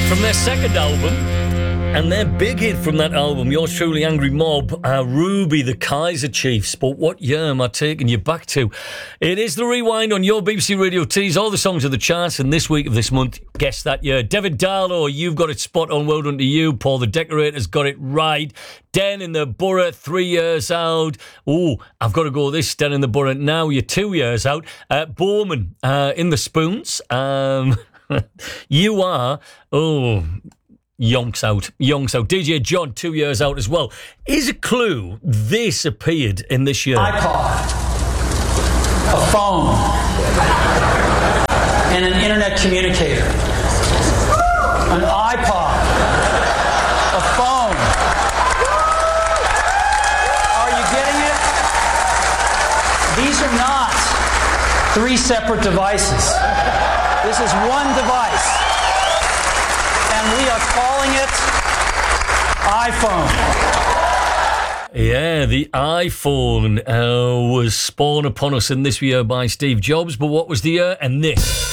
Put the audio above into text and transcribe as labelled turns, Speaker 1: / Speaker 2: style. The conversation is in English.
Speaker 1: From their second album, and their big hit from that album, Yours Truly, Angry Mob, Ruby, the Kaiser Chiefs. But what year am I taking you back to? It is the Rewind on your BBC Radio Tees. All the songs of the charts, and this week of this month, guess that year. David Darlow, you've got it spot on. Well done to you. Paul the Decorator's got it right. Den in the Borough, 3 years out. Oh, I've got to go this. Den in the Borough now, you're 2 years out. Bowman in the Spoons. You are, yonks out. DJ John, 2 years out as well. Is a clue this appeared in this year?
Speaker 2: iPod, a phone, and an internet communicator. An iPod, a phone. Are you getting it? These are not three separate devices. This is one device, and we are calling it iPhone.
Speaker 1: Yeah, the iPhone was spawned upon us in this year by Steve Jobs, but what was the year? And this.